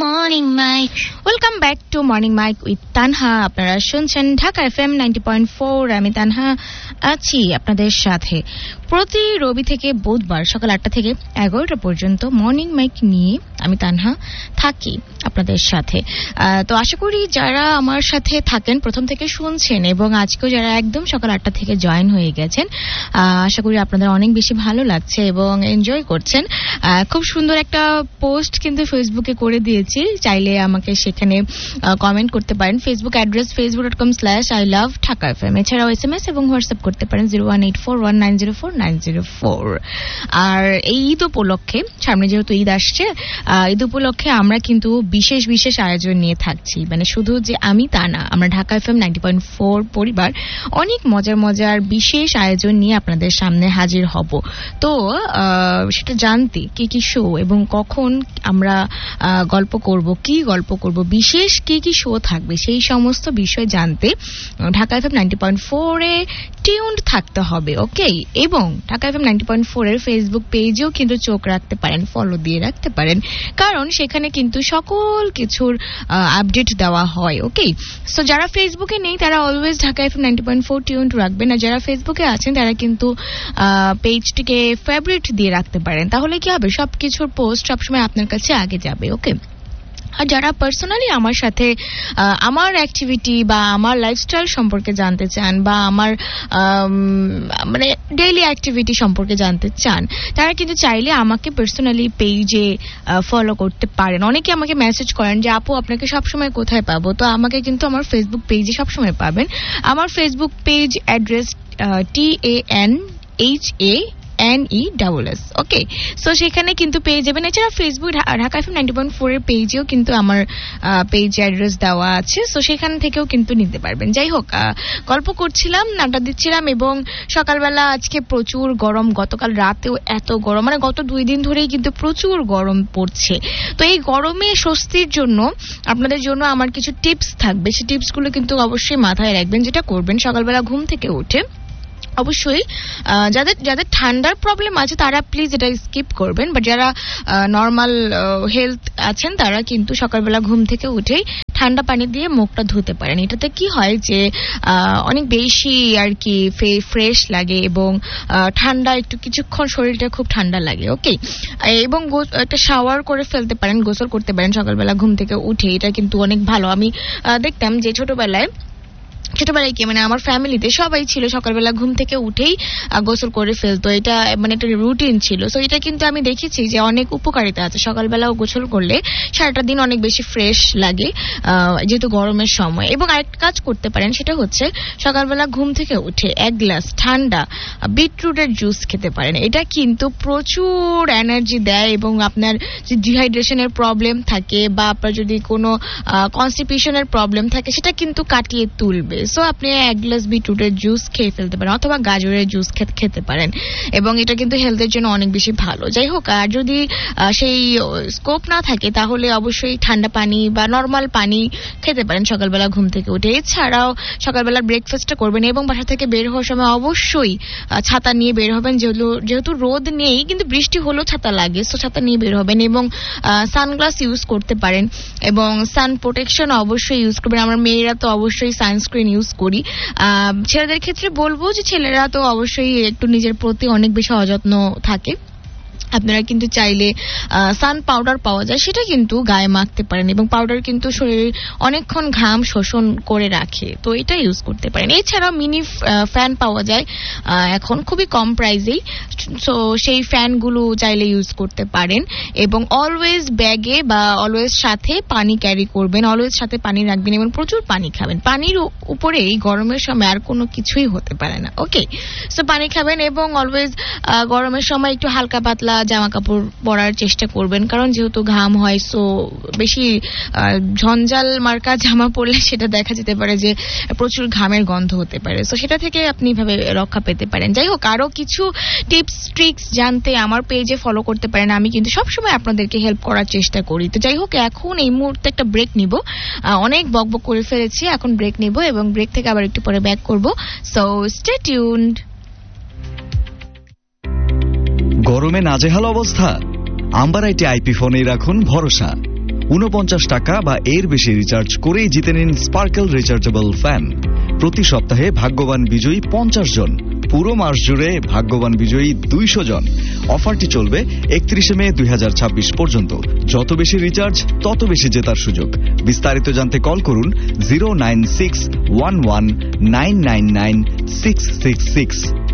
Morning Mike. Welcome back to morning mic with Tanha. আপনারা শুনছেন Dhaka FM 90.4। আমি তানহা আছি আপনাদের সাথে প্রতি রবি থেকে বুধবার সকাল 8টা থেকে 11টা পর্যন্ত মর্নিং মাইক নিয়ে আমি তানহা থাকি আপনাদের সাথে। তো আশা করি যারা আমার সাথে থাকেন প্রথম থেকে শুনছেন এবং আজকেও যারা একদম সকাল 8টা থেকে জয়েন হয়ে গেছেন, আশা করি আপনাদের অনেক বেশি ভালো লাগছে এবং এনজয় করছেন। খুব সুন্দর একটা পোস্ট কিন্তু ফেসবুকে করে দিয়েছি, চাইলে আমাকে সেখানে কমেন্ট করতে পারেন। Facebook address facebook.com/iloveDhakaFM। এছাড়াও SMS এবং হোয়াটসঅ্যাপ করতে পারেন 01841904904। আর এই ঈদ উপলক্ষে, সামনে যেহেতু ঈদ আসছে, ঈদ উপলক্ষে আমরা কিন্তু বিশেষ বিশেষ আয়োজন নিয়ে থাকছি। মানে শুধু যে আমি তা না, আমরা ঢাকা FM 90.4 পরিবার অনেক মজার মজার বিশেষ আয়োজন নিয়ে আপনাদের সামনে হাজির হব। তো সেটা জানতে কি কি শো এবং কখন আমরা গল্প করব, কি গল্প করব, বিশেষ কি কি শো থাকবে, সেই সমস্ত বিষয় জানতে ঢাকা FM 90.4 এ টিউনড থাকতে হবে। ওকে, এবং ঢাকা FM 90.4 এর ফেসবুক পেজেও কিন্তু চোখ রাখতে পারেন, ফলো দিয়ে রাখতে পারেন, কারণ সেখানে কিন্তু সকল কিছুর আপডেট দেওয়া হয়। ওকে, সো যারা ফেসবুকে নেই তারা অলওয়েজ ঢাকা FM 90.4 টিউনড রাখবেন, আর যারা ফেসবুকে আছেন তারা কিন্তু পেজটিকে ফেভারিট দিয়ে রাখতে পারেন। তাহলে কি হবে, সবকিছুর পোস্ট সবসময় আপনার কাছে আগে যাবে। ওকে, আর যারা পার্সোনালি আমার সাথে আমার অ্যাক্টিভিটি বা আমার লাইফস্টাইল সম্পর্কে জানতে চান বা আমার মানে ডেইলি অ্যাক্টিভিটি সম্পর্কে জানতে চান, তারা কিন্তু চাইলে আমাকে পার্সোনালি পেজে ফলো করতে পারেন। অনেকে আমাকে মেসেজ করেন যে আপু আপনাকে সবসময় কোথায় পাবো, তো আমাকে কিন্তু আমার ফেসবুক পেজে সবসময় পাবেন। আমার ফেসবুক পেজ অ্যাড্রেস TANHANESS। ওকে, সো সেখানে কিন্তু পেয়ে যাবেন। এছাড়া ফেসবুক ঢাকা FM 90.4 এর পেজেও কিন্তু আমার পেজ অ্যাড্রেস দেওয়া আছে, সো সেখান থেকেও কিন্তু নিতে পারবেন। যাই হোক, গল্প করছিলাম, নাটক দিচ্ছিলাম, এবং সকালবেলা আজকে প্রচুর গরম, গতকাল রাতেও এত গরম, মানে গত 2 দিন ধরেই কিন্তু প্রচুর গরম পড়ছে। তো এই গরমে স্বস্তির জন্য আপনাদের জন্য আমার কিছু টিপস থাকবে, সেই টিপসগুলো কিন্তু অবশ্যই মাথায় রাখবেন। যেটা করবেন, সকালবেলা ঘুম থেকে উঠে অবশ্যই যাদের ঠান্ডার প্রবলেম আছে তারা প্লিজ এটা স্কিপ করবেন, বাট যারা নর্মাল হেলথ আছেন তারা কিন্তু সকালবেলা ঘুম থেকে উঠেই ঠান্ডা পানি দিয়ে মুখটা ধুতে পারেন। এটাতে কি হয় যে অনেক বেশি আর কি ফ্রেশ লাগে এবং ঠান্ডা একটু কিছুক্ষণ শরীরটা খুব ঠান্ডা লাগে। ওকে, এবং একটা শাওয়ার করে ফেলতে পারেন, গোসল করতে পারেন সকালবেলা ঘুম থেকে উঠে, এটা কিন্তু অনেক ভালো। আমি দেখতাম যে ছোটবেলায় কি মানে আমার ফ্যামিলিতে সবাই ছিল সকালবেলা ঘুম থেকে উঠেই গোসল করে ফেলতো, এটা মানে একটা রুটিন ছিল। সো এটা কিন্তু আমি দেখেছি যে অনেক উপকারিতা আছে, সকালবেলাও গোসল করলে সারাটা দিন অনেক বেশি ফ্রেশ লাগে যেহেতু গরমের সময়। এবং আরেকটা কাজ করতে পারেন, সেটা হচ্ছে সকালবেলা ঘুম থেকে উঠে 1 গ্লাস ঠান্ডা বিটরুটের জুস খেতে পারেন। এটা কিন্তু প্রচুর এনার্জি দেয় এবং আপনার যে ডিহাইড্রেশনের প্রবলেম থাকে বা আপনার যদি কোনো কনস্টিপেশনের প্রবলেম থাকে সেটা কিন্তু কাটিয়ে তুলবে। সো আপনি 1 গ্লাস বিটরুটের জুস খেয়ে ফেলতে পারেন অথবা গাজরের জুস খেতে পারেন, এবং এটা কিন্তু হেলথের জন্য অনেক বেশি ভালো। যাই হোক, আর যদি সেই স্কোপ না থাকে তাহলে অবশ্যই ঠান্ডা পানি বা নর্মাল পানি খেতে পারেন সকালবেলা ঘুম থেকে উঠে। এছাড়াও সকালবেলা ব্রেকফাস্টটা করবেন এবং বাসা থেকে বের হওয়ার সময় অবশ্যই ছাতা নিয়ে বের হবেন, যেহেতু রোদ নেই কিন্তু বৃষ্টি হলেও ছাতা লাগে, সো ছাতা নিয়ে বের হবেন এবং সানগ্লাস ইউজ করতে পারেন এবং সান প্রোটেকশন অবশ্যই ইউজ করবেন। আমার মেয়েরা তো অবশ্যই সানস্ক্রিন ইউজ করি। ছেলেদের ক্ষেত্রে বলবো যে ছেলেরা তো অবশ্যই একটু নিজের প্রতি অনেক বেশি অযত্ন থাকে, আপনারা কিন্তু চাইলে সান পাউডার পাওয়া যায়, সেটা কিন্তু গায়ে মাখতে পারেন এবং পাউডার কিন্তু শরীরে অনেকক্ষণ ঘাম শোষণ করে রাখে, তো এটা ইউজ করতে পারেন। এছাড়াও মিনি ফ্যান পাওয়া যায় এখন খুবই কম প্রাইসেই, সো সেই ফ্যানগুলো চাইলে ইউজ করতে পারেন। এবং অলওয়েজ ব্যাগে বা অলওয়েজ সাথে পানি ক্যারি করবেন, অলওয়েজ সাথে পানি রাখবেন এবং প্রচুর পানি খাবেন। পানির উপরে এই গরমের সময় আর কোনো কিছুই হতে পারে না। ওকে, সো পানি খাবেন এবং অলওয়েজ গরমের সময় একটু হালকা পাতলা জামা কাপড় পরার চেষ্টা করবেন, কারণ যেহেতু ঘাম হয়, সো বেশি ঝঞ্ঝাল মার্কা জামা পরলে সেটা দেখা যেতে পারে যে প্রচুর ঘামের গন্ধ হতে পারে, সো সেটা থেকে আপনি ভাবে রক্ষা পেতে পারেন। যাই হোক, আরো কিছু টিপস ট্রিক্স জানতে আমার পেজে ফলো করতে পারেন, আমি কিন্তু সবসময় আপনাদেরকে হেল্প করার চেষ্টা করি। তো যাই হোক, এখন এই মুহূর্তে একটা ব্রেক নিব, অনেক বকবক করে ফেলেছি, এখন ব্রেক নিব এবং ব্রেক থেকে আবার একটু পরে ব্যাক করব, সো স্টে টিউনড। গরমে নাজেহাল অবস্থা? আম্বারাইটে আইপি ফোনেই রাখুন ভরসা। 49 টাকা বা এর বেশি রিচার্জ করেই জিতে নিন স্পার্কেল রিচার্জেবল ফ্যান। প্রতি সপ্তাহে ভাগ্যবান বিজয়ী 50 জন, পুরো মাস জুড়ে ভাগ্যবান বিজয়ী 200 জন। অফারটি চলবে 31 মে 2026 পর্যন্ত। যত বেশি রিচার্জ তত বেশি জেতার সুযোগ। বিস্তারিত জানতে কল করুন 09611999666